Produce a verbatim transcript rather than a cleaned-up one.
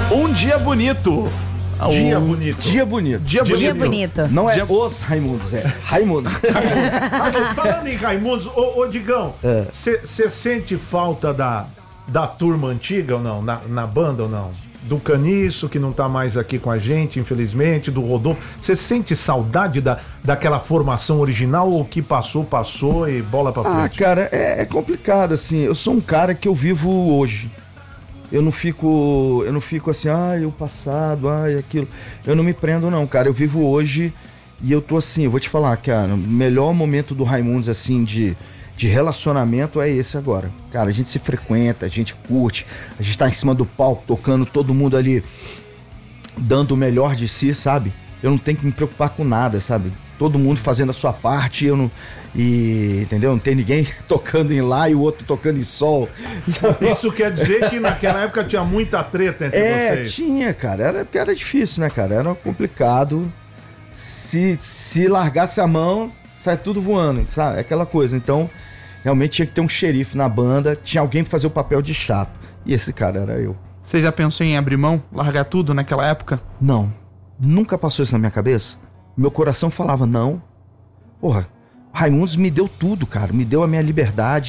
Um dia bonito. Dia Um bonito. Dia bonito. Dia bonito. Dia bonito. Não é Dia- os Raimundos, é Raimundos. Ah, falando em Raimundos, ô, ô Digão, É. você sente falta da, da turma antiga ou não? Na, na banda ou não? Do Caniço, que não tá mais aqui com a gente, infelizmente, do Rodolfo. Você sente saudade da, daquela formação original ou o que passou, passou e bola pra Ah, frente? cara, é, é complicado, assim. Eu sou um cara que eu vivo hoje. Eu não fico. Eu não fico assim, ai, o passado, ai, aquilo. Eu não me prendo, não, cara. Eu vivo hoje e eu tô assim, eu vou te falar, cara, o melhor momento do Raimundos, assim, de, de relacionamento é esse agora. Cara, a gente se frequenta, a gente curte, a gente tá em cima do palco, tocando, todo mundo ali dando o melhor de si, sabe? Eu não tenho que me preocupar com nada, sabe? Todo mundo fazendo a sua parte, eu não. E, entendeu? Não tem ninguém tocando em lá e o outro tocando em sol. Sabe? Isso quer dizer que naquela época tinha muita treta entre É, vocês. tinha, cara. Era, porque era difícil, né, cara? Era complicado. Se, se largasse a mão, sai tudo voando, sabe? Aquela coisa. Então, realmente tinha que ter um xerife na banda, tinha alguém pra fazer o papel de chato. E esse cara era eu. Você já pensou em abrir mão? Largar tudo naquela época? Não. Nunca passou isso na minha cabeça. Meu coração falava não. Porra, Raimundos me deu tudo, cara. Me deu a minha liberdade.